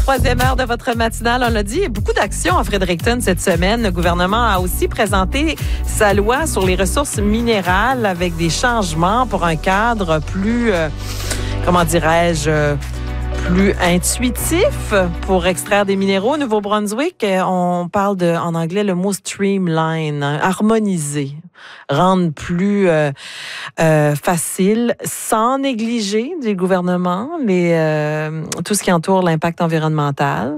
troisième heure de votre matinale. On l'a dit, il y a beaucoup d'actions à Fredericton cette semaine. Le gouvernement a aussi présenté sa loi sur les ressources minérales avec des changements pour un cadre plus, plus intuitif pour extraire des minéraux au Nouveau-Brunswick. On parle en anglais le mot streamline, harmoniser, rendre plus facile, sans négliger du gouvernement tout ce qui entoure l'impact environnemental.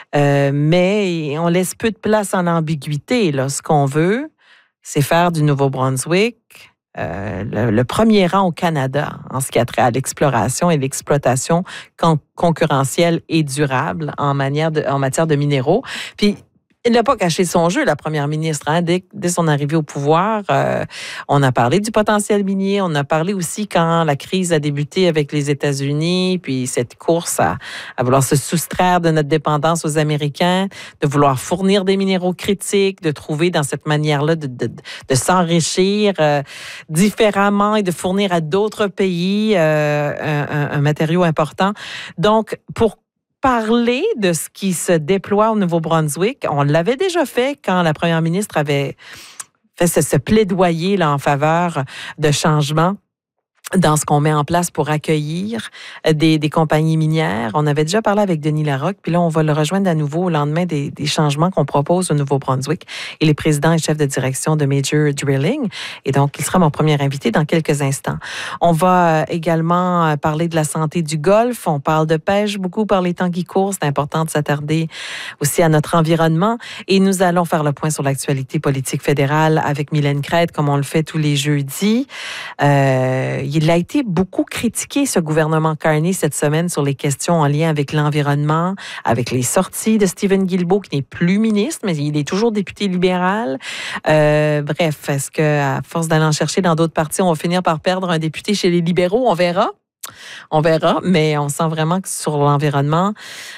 Mais on laisse peu de place en ambiguïté. Là. Ce qu'on veut, c'est faire du Nouveau-Brunswick le premier rang au Canada en ce qui a trait à l'exploration et l'exploitation concurrentielle et durable en matière de minéraux. Puis, il n'a pas caché son jeu, la première ministre. Hein. Dès son arrivée au pouvoir, on a parlé du potentiel minier. On a parlé aussi quand la crise a débuté avec les États-Unis, puis cette course à vouloir se soustraire de notre dépendance aux Américains, de vouloir fournir des minéraux critiques, de trouver dans cette manière-là de s'enrichir différemment et de fournir à d'autres pays un matériau important. Donc, pour parler de ce qui se déploie au Nouveau-Brunswick. On l'avait déjà fait quand la première ministre avait fait ce plaidoyer là, en faveur de changements dans ce qu'on met en place pour accueillir des compagnies minières. On avait déjà parlé avec Denis Larocque, puis là, on va le rejoindre à nouveau au lendemain des changements qu'on propose au Nouveau-Brunswick. Il est président et chef de direction de Major Drilling, et donc, il sera mon premier invité dans quelques instants. On va également parler de la santé du Golfe. On parle de pêche beaucoup par les temps qui courent. C'est important de s'attarder aussi à notre environnement. Et nous allons faire le point sur l'actualité politique fédérale avec Mylène Crête, comme on le fait tous les jeudis. Il a été beaucoup critiqué, ce gouvernement Carney, cette semaine sur les questions en lien avec l'environnement, avec les sorties de Stephen Guilbeault, qui n'est plus ministre, mais il est toujours député libéral. Bref, est-ce qu'à force d'aller en chercher dans d'autres partis, on va finir par perdre un député chez les libéraux? On verra. On verra, mais on sent vraiment que sur l'environnement,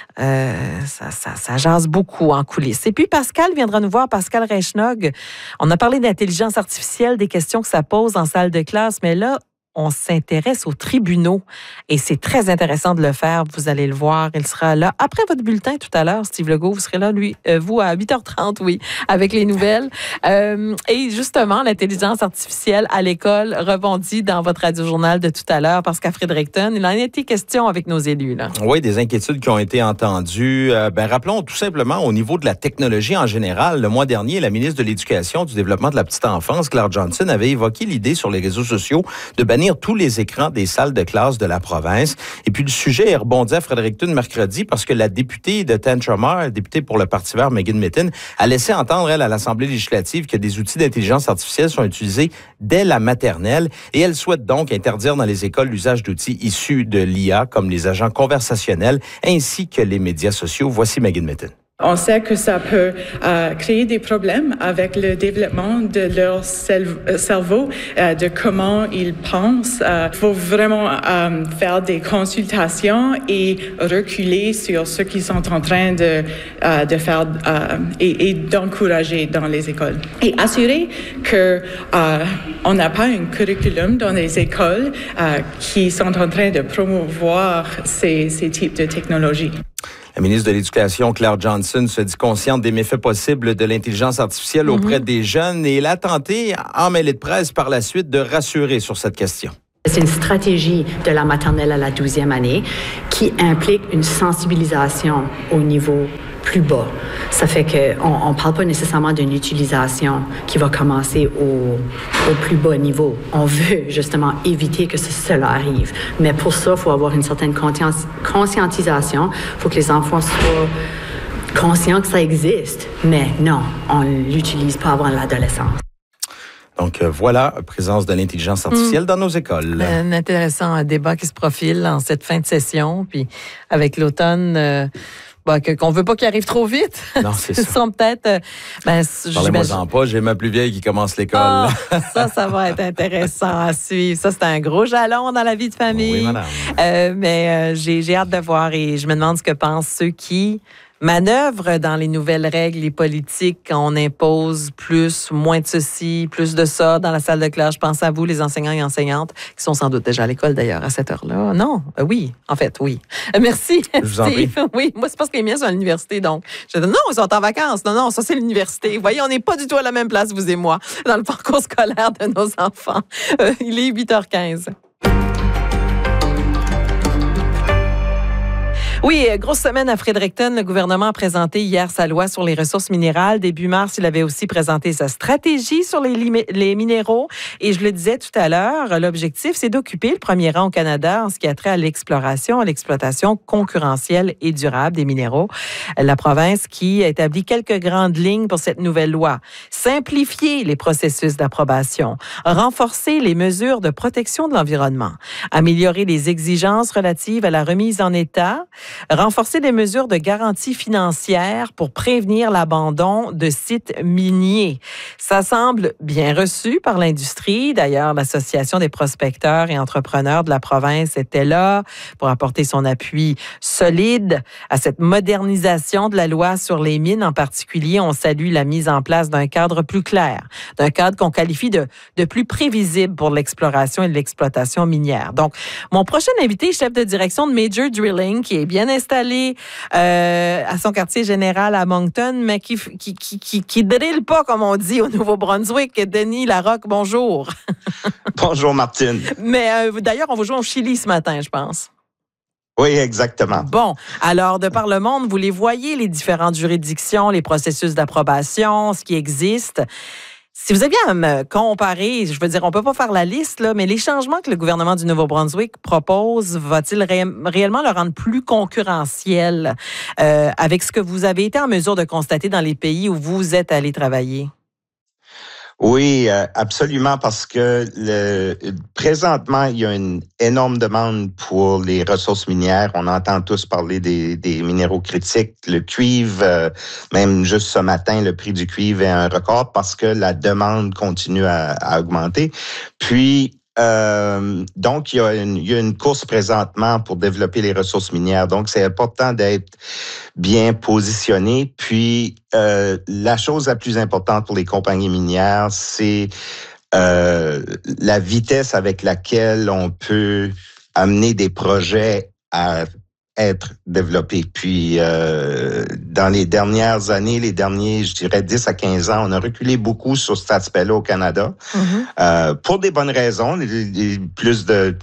ça jase beaucoup en coulisses. Et puis, Pascal viendra nous voir, Pascal Reichnog. On a parlé d'intelligence artificielle, des questions que ça pose en salle de classe, mais là, on s'intéresse aux tribunaux et c'est très intéressant de le faire. Vous allez le voir. Il sera là après votre bulletin tout à l'heure. Steve Legault, vous serez là, vous, à 8h30, oui, avec les nouvelles. Et justement, l'intelligence artificielle à l'école rebondit dans votre radio-journal de tout à l'heure parce qu'à Fredericton, il en a été question avec nos élus. Là. Oui, des inquiétudes qui ont été entendues. Rappelons tout simplement au niveau de la technologie en général. Le mois dernier, la ministre de l'Éducation, du Développement de la petite enfance, Claire Johnson, avait évoqué l'idée sur les réseaux sociaux de bannir tous les écrans des salles de classe de la province. Et puis, le sujet est rebondi à Fredericton mercredi parce que la députée de Tantramar, députée pour le Parti vert, Megan Mitton, a laissé entendre, elle, à l'Assemblée législative que des outils d'intelligence artificielle sont utilisés dès la maternelle et elle souhaite donc interdire dans les écoles l'usage d'outils issus de l'IA comme les agents conversationnels ainsi que les médias sociaux. Voici Megan Mitton. On sait que ça peut créer des problèmes avec le développement de leur cerveau, de comment ils pensent. Il faut vraiment faire des consultations et reculer sur ce qu'ils sont en train de faire et d'encourager dans les écoles. Et assurer que on n'a pas un curriculum dans les écoles qui sont en train de promouvoir ces types de technologies. La ministre de l'Éducation, Claire Johnson, se dit consciente des méfaits possibles de l'intelligence artificielle auprès des jeunes et elle a tenté, en mêlée de presse par la suite, de rassurer sur cette question. C'est une stratégie de la maternelle à la 12e année qui implique une sensibilisation au niveau plus bas. Ça fait qu'on ne parle pas nécessairement d'une utilisation qui va commencer au plus bas niveau. On veut justement éviter que cela arrive. Mais pour ça, il faut avoir une certaine conscientisation. Il faut que les enfants soient conscients que ça existe. Mais non, on ne l'utilise pas avant l'adolescence. Donc voilà, présence de l'intelligence artificielle dans nos écoles. Un intéressant débat qui se profile en cette fin de session. Puis avec l'automne... qu'on veut pas qu'il arrive trop vite. Non, c'est ça. Ce sont peut-être... Parlez-moi-en pas, j'ai ma plus vieille qui commence l'école. Ça va être intéressant à suivre. Ça, c'est un gros jalon dans la vie de famille. Oui, madame. Mais j'ai hâte de voir et je me demande ce que pensent ceux qui manœuvre dans les nouvelles règles, les politiques, on impose plus, moins de ceci, plus de ça dans la salle de classe. Je pense à vous, les enseignants et enseignantes, qui sont sans doute déjà à l'école d'ailleurs à cette heure-là. Non, oui, en fait, oui. Merci, Steve. Oui, moi, c'est parce que les miens sont à l'université, donc. Je dis, non, ils sont en vacances. Non, ça, c'est l'université. Vous voyez, on n'est pas du tout à la même place, vous et moi, dans le parcours scolaire de nos enfants. Il est 8h15. Oui, grosse semaine à Fredericton. Le gouvernement a présenté hier sa loi sur les ressources minérales. Début mars, il avait aussi présenté sa stratégie sur les minéraux. Et je le disais tout à l'heure, l'objectif, c'est d'occuper le premier rang au Canada en ce qui a trait à l'exploration, à l'exploitation concurrentielle et durable des minéraux. La province qui a établi quelques grandes lignes pour cette nouvelle loi. Simplifier les processus d'approbation, renforcer les mesures de protection de l'environnement, améliorer les exigences relatives à la remise en état, renforcer les mesures de garantie financière pour prévenir l'abandon de sites miniers. Ça semble bien reçu par l'industrie. D'ailleurs, l'Association des prospecteurs et entrepreneurs de la province était là pour apporter son appui solide à cette modernisation de la loi sur les mines. En particulier, on salue la mise en place d'un cadre plus clair, d'un cadre qu'on qualifie de plus prévisible pour l'exploration et l'exploitation minière. Donc, mon prochain invité, chef de direction de Major Drilling, qui est bien installé à son quartier général à Moncton, mais qui drille pas, comme on dit, au Nouveau-Brunswick. Denis Larocque, bonjour. Bonjour, Martine. Mais d'ailleurs, on va jouer au Chili ce matin, je pense. Oui, exactement. Bon, alors, de par le monde, vous les voyez, les différentes juridictions, les processus d'approbation, ce qui existe. Si vous aviez à me comparer, je veux dire, on peut pas faire la liste, là, mais les changements que le gouvernement du Nouveau-Brunswick propose, va-t-il réellement le rendre plus concurrentiel avec ce que vous avez été en mesure de constater dans les pays où vous êtes allé travailler? Oui, absolument, parce que présentement, il y a une énorme demande pour les ressources minières. On entend tous parler des minéraux critiques. Le cuivre, même juste ce matin, le prix du cuivre est un record parce que la demande continue à augmenter. Puis, donc, il y a une course présentement pour développer les ressources minières. Donc, c'est important d'être bien positionné. Puis, la chose la plus importante pour les compagnies minières, c'est la vitesse avec laquelle on peut amener des projets à être développés. Puis, dans les dernières années, les derniers, je dirais 10 à 15 ans, on a reculé beaucoup sur cet aspect-là au Canada. Mm-hmm. Pour des bonnes raisons, plus de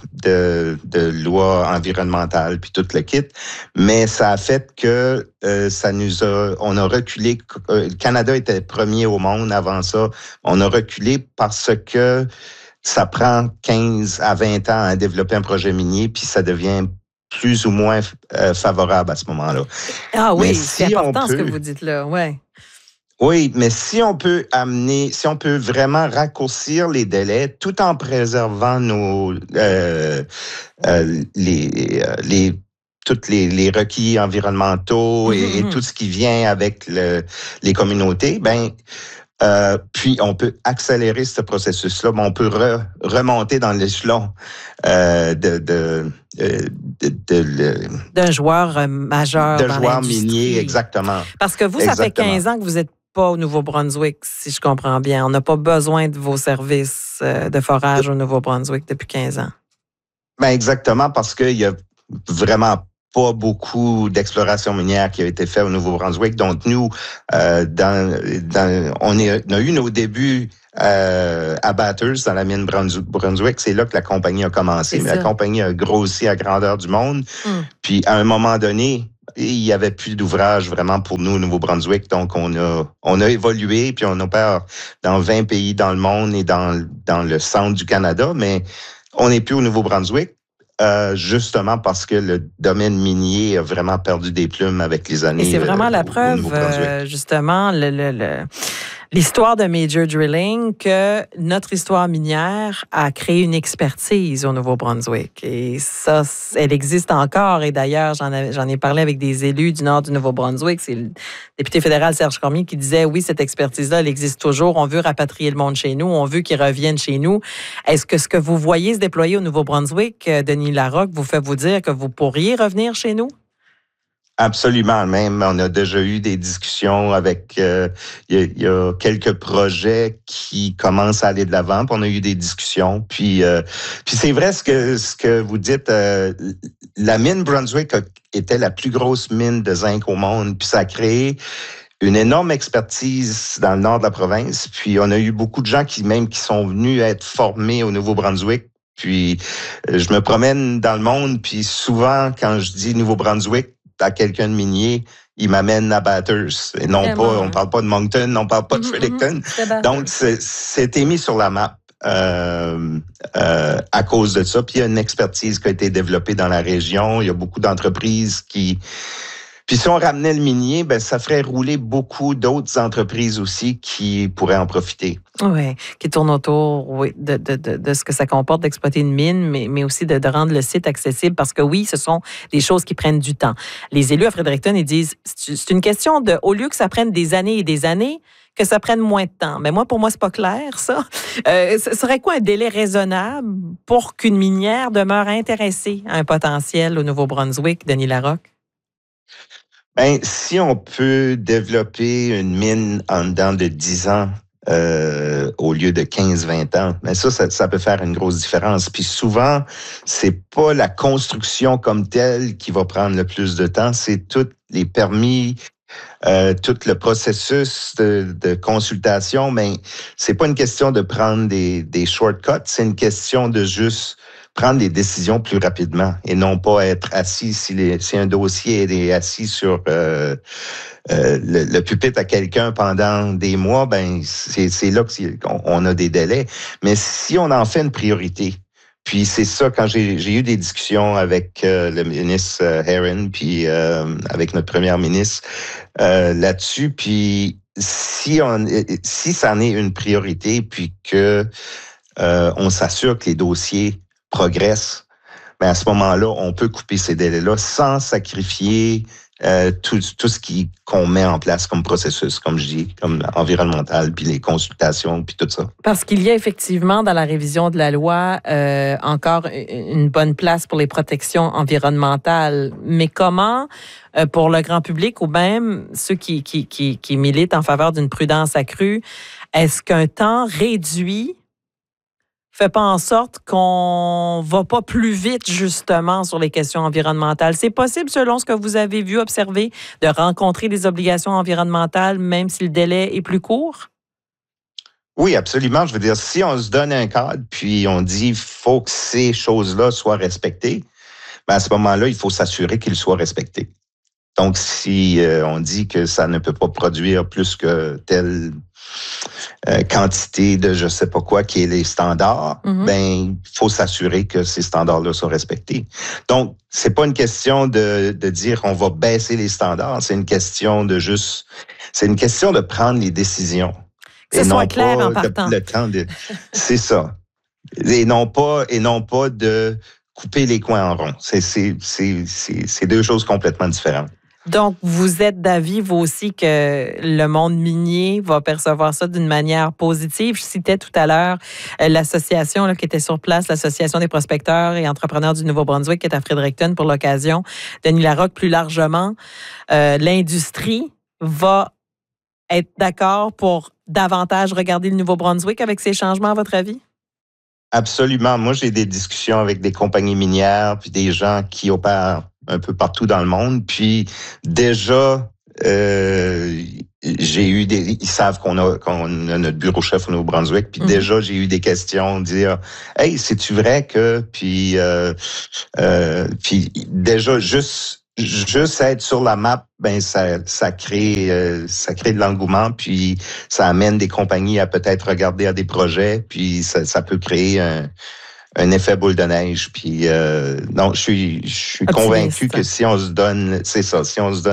lois environnementales, puis tout le kit. Mais ça a fait que on a reculé. Le Canada était premier au monde avant ça. On a reculé parce que ça prend 15 à 20 ans à développer un projet minier, puis ça devient plus ou moins favorable à ce moment-là. Ah oui, c'est important ce que vous dites là, ouais. Oui, mais si on peut vraiment raccourcir les délais tout en préservant tous les requis environnementaux et tout ce qui vient avec les communautés, puis on peut accélérer ce processus-là, mais on peut remonter dans l'échelon d'un joueur majeur dans joueur minier, exactement. Parce que vous, ça fait 15 ans que vous n'êtes pas au Nouveau-Brunswick, si je comprends bien. On n'a pas besoin de vos services de forage au Nouveau-Brunswick depuis 15 ans. Exactement, parce qu'il y a vraiment pas beaucoup d'exploration minière qui a été faite au Nouveau-Brunswick. Donc, nous, on a eu nos débuts à Bathurst, dans la mine Brunswick. C'est là que la compagnie a commencé. Mais la compagnie a grossi à grandeur du monde. Puis, à un moment donné, il n'y avait plus d'ouvrage vraiment pour nous au Nouveau-Brunswick. Donc, on a évolué, puis on opère dans 20 pays dans le monde et dans le centre du Canada. Mais on n'est plus au Nouveau-Brunswick. Justement parce que le domaine minier a vraiment perdu des plumes avec les années. Et c'est vraiment la preuve, justement, l'histoire de Major Drilling, que notre histoire minière a créé une expertise au Nouveau-Brunswick. Et ça, elle existe encore. Et d'ailleurs, j'en ai parlé avec des élus du nord du Nouveau-Brunswick. C'est le député fédéral Serge Cormier qui disait, oui, cette expertise-là, elle existe toujours. On veut rapatrier le monde chez nous. On veut qu'ils reviennent chez nous. Est-ce que ce que vous voyez se déployer au Nouveau-Brunswick, Denis Larocque, vous fait vous dire que vous pourriez revenir chez nous? Absolument. Même, on a déjà eu des discussions avec... Il y a quelques projets qui commencent à aller de l'avant. Puis on a eu des discussions. Puis c'est vrai ce que vous dites. La mine Brunswick était la plus grosse mine de zinc au monde. Puis ça a créé une énorme expertise dans le nord de la province. Puis on a eu beaucoup de gens qui sont venus être formés au Nouveau-Brunswick. Puis je me promène dans le monde. Puis souvent, quand je dis Nouveau-Brunswick, à quelqu'un de minier, il m'amène à Bathurst. Et non pas, on parle pas de Moncton, on parle pas de Fredericton. Donc, c'était mis sur la map à cause de ça. Puis il y a une expertise qui a été développée dans la région. Il y a beaucoup d'entreprises qui... Puis si on ramenait le minier, ben ça ferait rouler beaucoup d'autres entreprises aussi qui pourraient en profiter. Oui, qui tournent autour de ce que ça comporte d'exploiter une mine, mais aussi de rendre le site accessible parce que oui, ce sont des choses qui prennent du temps. Les élus à Fredericton, ils disent, c'est une question de, au lieu que ça prenne des années et des années, que ça prenne moins de temps. Mais pour moi, c'est pas clair, ça. Ce serait quoi un délai raisonnable pour qu'une minière demeure intéressée à un potentiel au Nouveau-Brunswick, Denis Larocque? Ben, si on peut développer une mine en dedans de 10 ans au lieu de 15-20 ans, ben ça peut faire une grosse différence. Puis souvent, c'est pas la construction comme telle qui va prendre le plus de temps, c'est tous les permis, tout le processus de consultation. Mais c'est pas une question de prendre des shortcuts, c'est une question de juste prendre des décisions plus rapidement et non pas être assis si un dossier est assis sur le pupitre à quelqu'un pendant des mois, ben c'est là qu'on a des délais. Mais si on en fait une priorité, puis c'est ça quand j'ai eu des discussions avec le ministre Herron puis avec notre première ministre là-dessus, puis si ça en est une priorité, puis que on s'assure que les dossiers progresse, mais à ce moment-là, on peut couper ces délais-là sans sacrifier tout ce qu'on met en place comme processus, comme je dis, comme environnemental, puis les consultations, puis tout ça. Parce qu'il y a effectivement dans la révision de la loi encore une bonne place pour les protections environnementales. Mais comment, pour le grand public ou même ceux qui militent en faveur d'une prudence accrue, est-ce qu'un temps réduit fait pas en sorte qu'on va pas plus vite, justement, sur les questions environnementales? C'est possible, selon ce que vous avez vu, observé, de rencontrer des obligations environnementales, même si le délai est plus court? Oui, absolument. Je veux dire, si on se donne un cadre, puis on dit qu'il faut que ces choses-là soient respectées, ben à ce moment-là, il faut s'assurer qu'ils soient respectés. Donc, si on dit que ça ne peut pas produire plus que telle quantité de je sais pas quoi qui est les standards, ben il faut s'assurer que ces standards-là soient respectés. Donc, c'est pas une question de dire on va baisser les standards, c'est une question de prendre les décisions. Que ce soit clair en partant. C'est ça. Et non pas de couper les coins en rond. C'est deux choses complètement différentes. Donc, vous êtes d'avis, vous aussi, que le monde minier va percevoir ça d'une manière positive. Je citais tout à l'heure l'association qui était sur place, l'Association des prospecteurs et entrepreneurs du Nouveau-Brunswick qui est à Fredericton pour l'occasion. Denis Larocque, plus largement, l'industrie va être d'accord pour davantage regarder le Nouveau-Brunswick avec ces changements, à votre avis? Absolument. Moi, j'ai des discussions avec des compagnies minières puis des gens qui opèrent un peu partout dans le monde. Puis déjà, j'ai eu ils savent qu'on a notre bureau chef au Nouveau-Brunswick. Puis déjà, j'ai eu des questions, dire, hey, c'est-tu vrai que puis déjà juste être sur la map, ben ça crée de l'engouement, puis ça amène des compagnies à peut-être regarder à des projets, puis ça peut créer un effet boule de neige. Puis non, je suis convaincu que si on se donne, c'est ça, si on se donne